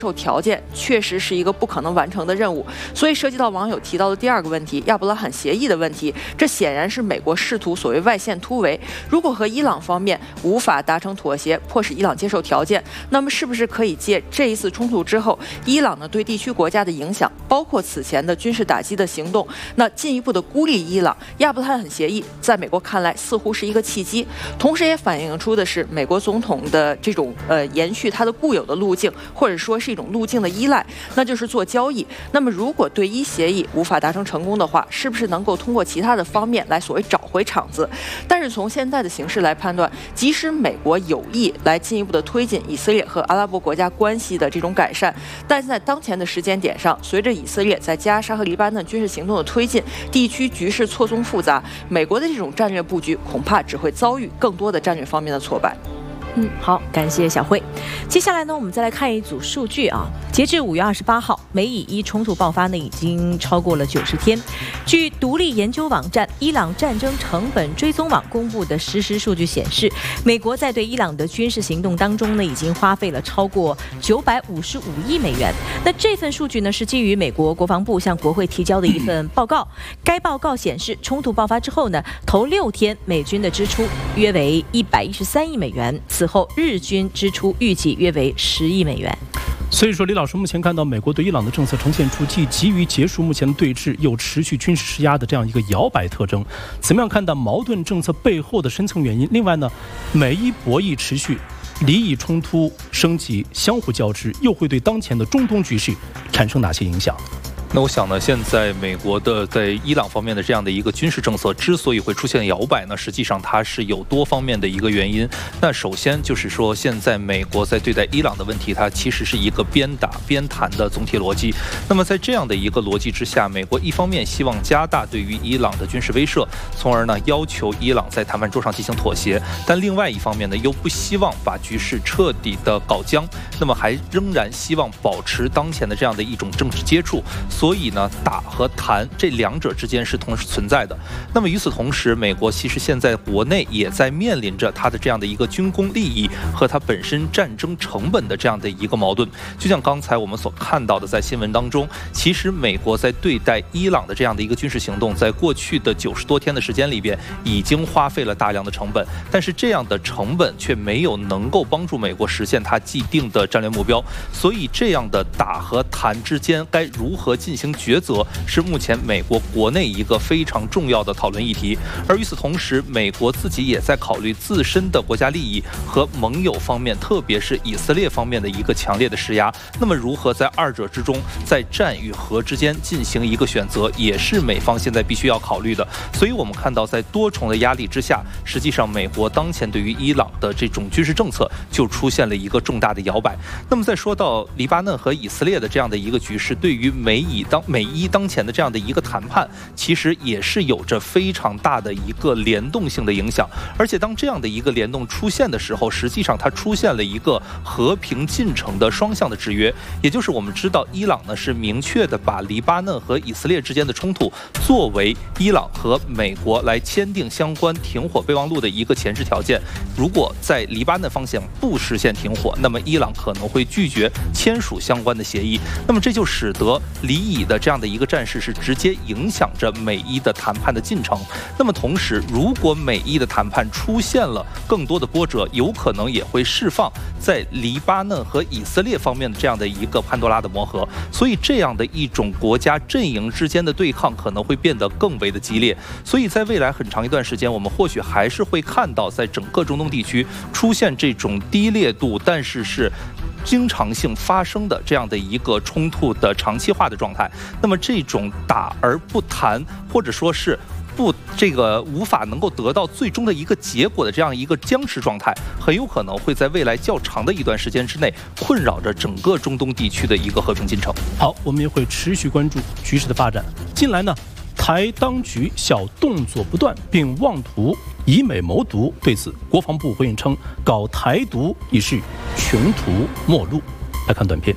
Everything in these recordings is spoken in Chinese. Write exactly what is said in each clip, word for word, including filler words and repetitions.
受条件确实是一个不可能完成的任务，所以涉及到网友提到的第二个问题，亚伯拉罕协议的问题，这显然是美国试图所谓外线突围。如果和伊朗方面无法达成妥协，迫使伊朗接受条件，那么是不是可以借这一次冲突之后，伊朗呢对地区国家的影响，包括此前的军事打击的行动，那进一步的孤立伊朗？亚伯拉罕协议在美国看来似乎是一个契机，同时也反映出的是美国总统的这种呃延续他的固有的路径，或者说是一种路径的依赖，那就是做交易。那么如果对伊协议无法达成成功的话，是不是能够通过其他的方面来所谓找回场子？但是从现在的形势来判断，即使美国有意来进一步的推进以色列和阿拉伯国家关系的这种改善，但是在当前的时间点上，随着以色列在加沙和黎巴嫩军事行动的推进，地区局势错综复杂，美国的这种战略布局恐怕只会遭遇更多的战略方面的挫败。 嗯，好，感谢小慧。接下来呢，我们再来看一组数据啊。截至五月二十八号，美以伊冲突爆发呢已经超过了九十天。据独立研究网站伊朗战争成本追踪网公布的实时数据显示，美国在对伊朗的军事行动当中呢，已经花费了超过九百五十五亿美元。那这份数据呢，是基于美国国防部向国会提交的一份报告。该报告显示，冲突爆发之后呢，头六天美军的支出约为一百一十三亿美元。此后，日均支出预计约为十亿美元。 所以说，李老师目前看到美国对伊朗的政策呈现出既急于结束目前的对峙，又持续军事施压的这样一个摇摆特征。怎么样看到矛盾政策背后的深层原因？另外呢，美伊博弈持续，黎以冲突升级，相互交织，又会对当前的中东局势产生哪些影响？ 那我想呢，现在美国的在伊朗方面的这样的一个军事政策之所以会出现摇摆呢，实际上它是有多方面的一个原因。那首先就是说，现在美国在对待伊朗的问题，它其实是一个边打边谈的总体逻辑。那么在这样的一个逻辑之下，美国一方面希望加大对于伊朗的军事威慑，从而呢要求伊朗在谈判桌上进行妥协，但另外一方面呢又不希望把局势彻底的搞僵，那么还仍然希望保持当前的这样的一种政治接触。所以呢，打和谈这两者之间是同时存在的。那么与此同时，美国其实现在国内也在面临着它的这样的一个军工利益和它本身战争成本的这样的一个矛盾。就像刚才我们所看到的，在新闻当中，其实美国在对待伊朗的这样的一个军事行动，在过去的九十多天的时间里边，已经花费了大量的成本，但是这样的成本却没有能够帮助美国实现它既定的战略目标。所以这样的打和谈之间该如何进行抉择，是目前美国国内一个非常重要的讨论议题。而与此同时，美国自己也在考虑自身的国家利益和盟友方面，特别是以色列方面的一个强烈的施压。那么如何在二者之中，在战与和之间进行一个选择，也是美方现在必须要考虑的。所以我们看到，在多重的压力之下，实际上美国当前对于伊朗的这种军事政策就出现了一个重大的摇摆。那么再说到黎巴嫩和以色列的这样的一个局势，对于美以当美伊当前的这样的一个谈判，其实也是有着非常大的一个联动性的影响。而且当这样的一个联动出现的时候，实际上它出现了一个和平进程的双向的制约，也就是我们知道伊朗呢是明确的把黎巴嫩和以色列之间的冲突作为伊朗和美国来签订相关停火备忘录的一个前置条件。如果在黎巴嫩方向不实现停火，那么伊朗可能会拒绝签署相关的协议。那么这就使得黎以的这样的一个战事是直接影响着美伊的谈判的进程。那么同时，如果美伊的谈判出现了更多的波折，有可能也会释放在黎巴嫩和以色列方面的这样的一个潘多拉的魔盒。所以这样的一种国家阵营之间的对抗可能会变得更为的激烈。所以在未来很长一段时间，我们或许还是会看到在整个中东地区出现这种低烈度但是是经常性发生的这样的一个冲突的长期化的状态。那么这种打而不谈，或者说是不这个无法能够得到最终的一个结果的这样一个僵持状态，很有可能会在未来较长的一段时间之内困扰着整个中东地区的一个和平进程。 好，我们也会持续关注局势的发展。近来呢，台当局小动作不断，并妄图以美谋独，对此国防部回应称，搞台独已是穷途末路。来看短片。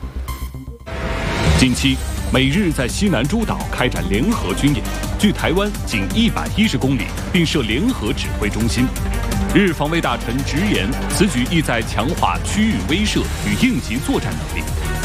近期美日在西南诸岛开展联合军演，距台湾仅一百一十公里，并设联合指挥中心。日防卫大臣直言，此举意在强化区域威慑与应急作战能力，